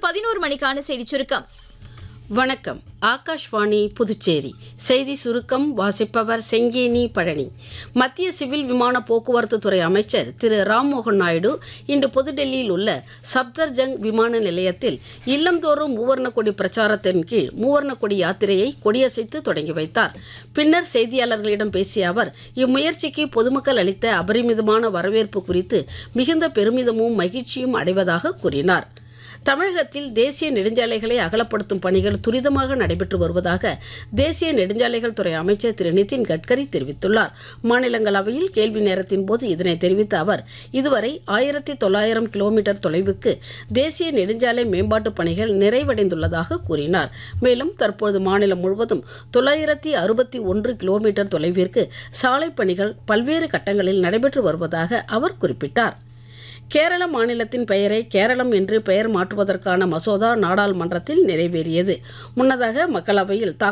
11 மணிக்கான செய்திச் சுருக்கம். வணக்கம். ஆகாஷ்வாணி புதுச்சேரி செய்தி சுருக்கம் வாசிப்பவர் செங்கேனி பழனி. மத்திய சிவில் விமான போக்குவரத்து துறை அமைச்சர் திரு ராம்மோகன் நாயுடு இன்று புதுடெல்லியில் உள்ள சப்தர்ஜங் விமான நிலையத்தில் இல்லந்தோறும் மூவர்ண கொடி பிரச்சாரத்தின் கீழ் மூவர்ண கொடி யாத்திரையை கொடியசைத்து தொடங்கி வைத்தார். பின்னர் செய்தியாளர்களிடம் பேசிய அவர் இம்முயற்சிக்கு பொதுமக்கள் அளித்த அபரிமிதமான வரவேற்பு குறித்து மிகுந்த பெருமிதமும் மகிழ்ச்சியும் அடைவதாக கூறினார். தமிழகத்தில் தேசிய நெடுஞ்சாலைகளை அகலப்படுத்தும் பணிகள் துரிதமாக நடைபெற்று வருவதாக தேசிய நெடுஞ்சாலைகள் துறை அமைச்சர் திரு நிதின் கட்கரி தெரிவித்துள்ளார். மாநிலங்களவையில் கேள்வி நேரத்தின் போது இதனை தெரிவித்த அவர் இதுவரை 1900 கிலோமீட்டர் தொலைவுக்கு தேசிய நெடுஞ்சாலை மேம்பாட்டு பணிகள் நிறைவடைந்துள்ளதாக கூறினார். மேலும் தற்போது மாநிலம் முழுவதும் 961 கிலோமீட்டர் தொலைவிற்கு சாலை பணிகள் பல்வேறு கட்டங்களில் நடைபெற்று வருவதாக அவர் குறிப்பிட்டார். கேரள மாநிலத்தின் பெயரை கேரளம் என்று பெயர் மாற்றுவதற்கான மசோதா நாடாளுமன்றத்தில் நிறைவேறியது. முன்னதாக மக்களவையில்